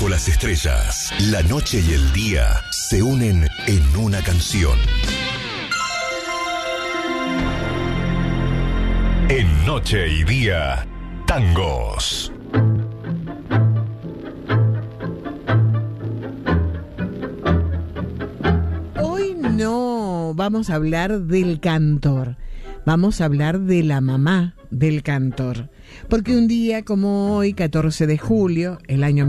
Bajo las estrellas, la noche y el día se unen en una canción. En Noche y Día, tangos. Hoy no vamos a hablar del cantor, vamos a hablar de la mamá del cantor. Porque un día como hoy, 14 de julio, el año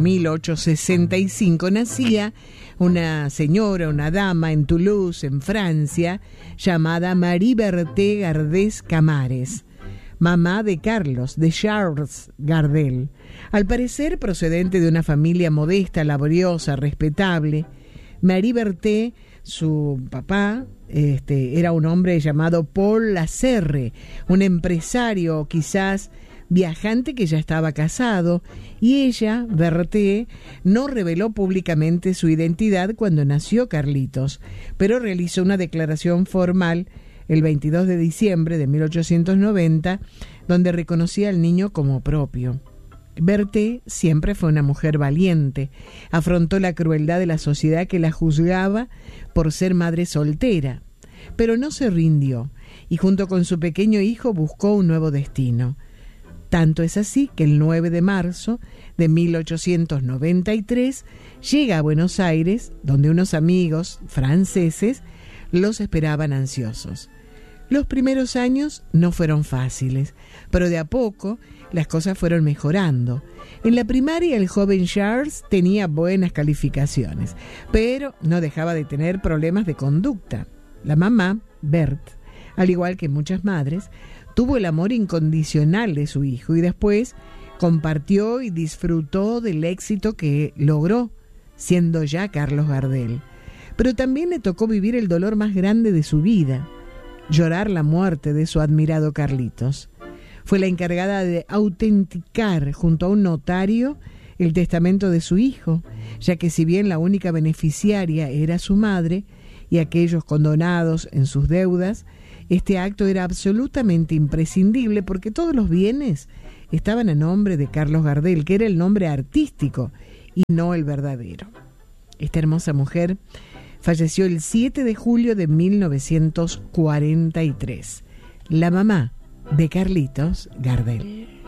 1865, nacía una señora, una dama en Toulouse, en Francia, llamada Marie Berthe Gardès Camares, mamá de Charles Gardel. Al parecer procedente de una familia modesta, laboriosa, respetable. Marie Berthe, su papá, era un hombre llamado Paul Lasserre, un empresario quizás viajante que ya estaba casado, y ella, Berthe, no reveló públicamente su identidad cuando nació Carlitos, pero realizó una declaración formal el 22 de diciembre de 1890, donde reconocía al niño como propio. Berthe siempre fue una mujer valiente, afrontó la crueldad de la sociedad que la juzgaba por ser madre soltera, pero no se rindió y junto con su pequeño hijo buscó un nuevo destino. Tanto es así que el 9 de marzo de 1893 llega a Buenos Aires, donde unos amigos franceses los esperaban ansiosos. Los primeros años no fueron fáciles, pero de a poco las cosas fueron mejorando. En la primaria el joven Charles tenía buenas calificaciones, pero no dejaba de tener problemas de conducta. La mamá, Berthe, al igual que muchas madres, tuvo el amor incondicional de su hijo y después compartió y disfrutó del éxito que logró, siendo ya Carlos Gardel. Pero también le tocó vivir el dolor más grande de su vida, llorar la muerte de su admirado Carlitos. Fue la encargada de autenticar junto a un notario el testamento de su hijo, ya que si bien la única beneficiaria era su madre y aquellos condonados en sus deudas, este acto era absolutamente imprescindible porque todos los bienes estaban a nombre de Carlos Gardel, que era el nombre artístico y no el verdadero. Esta hermosa mujer falleció el 7 de julio de 1943, la mamá de Carlitos Gardel.